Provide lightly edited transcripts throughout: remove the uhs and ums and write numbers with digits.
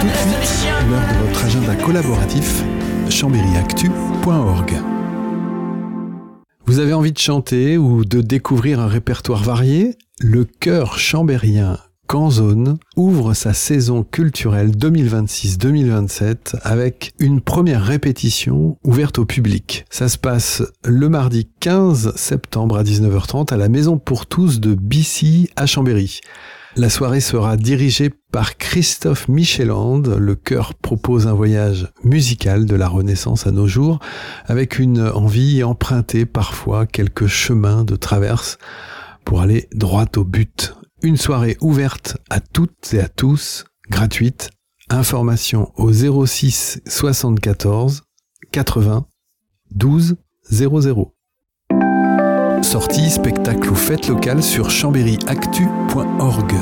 Tout de suite, l'heure de votre agenda collaboratif, chambéryactu.org. Vous avez envie de chanter ou de découvrir un répertoire varié ? Le chœur chambérien Canzone ouvre sa saison culturelle 2026-2027 avec une première répétition ouverte au public. Ça se passe le mardi 15 septembre à 19h30 à la Maison pour tous de Bissy à Chambéry. La soirée sera dirigée par Christophe Micheland. Le chœur propose un voyage musical de la Renaissance à nos jours, avec une envie emprunter parfois quelques chemins de traverse pour aller droit au but. Une soirée ouverte à toutes et à tous, gratuite. Information au 06 74 80 12 00. Sortie, spectacle ou fête locale sur chambéryactu.org.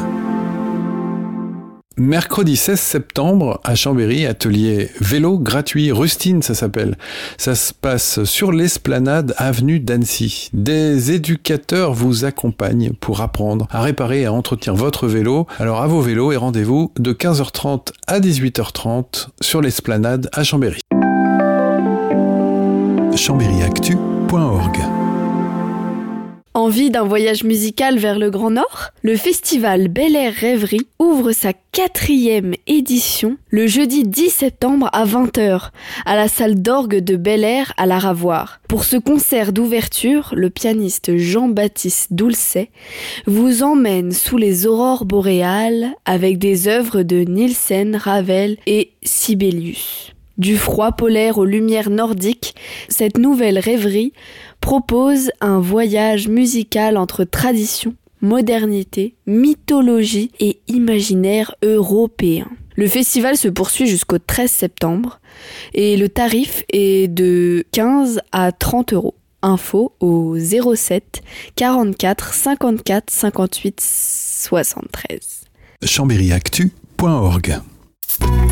Mercredi 16 septembre, à Chambéry, atelier vélo gratuit, Rustine ça s'appelle. Ça se passe sur l'esplanade avenue d'Annecy. Des éducateurs vous accompagnent pour apprendre à réparer et à entretenir votre vélo. Alors à vos vélos et rendez-vous de 15h30 à 18h30 sur l'esplanade à Chambéry. chambéryactu.org. Envie d'un voyage musical vers le Grand Nord ? Le festival Bel Air Rêverie ouvre sa 4e édition le jeudi 10 septembre à 20h à la salle d'orgue de Bel Air à la Ravoire. Pour ce concert d'ouverture, le pianiste Jean-Baptiste Doulcet vous emmène sous les aurores boréales avec des œuvres de Nielsen, Ravel et Sibelius. Du froid polaire aux lumières nordiques, cette nouvelle rêverie propose un voyage musical entre tradition, modernité, mythologie et imaginaire européen. Le festival se poursuit jusqu'au 13 septembre et le tarif est de 15 à 30 €. Info au 07 44 54 58 73. chambéryactu.org.